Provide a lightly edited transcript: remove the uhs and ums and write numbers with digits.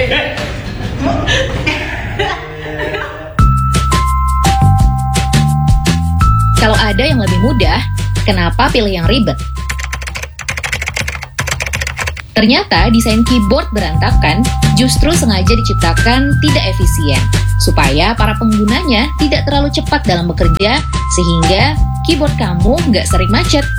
Kalau ada yang lebih mudah, kenapa pilih yang ribet? Ternyata desain keyboard berantakan justru sengaja diciptakan tidak efisien, supaya para penggunanya tidak terlalu cepat dalam bekerja, sehingga keyboard kamu nggak sering macet.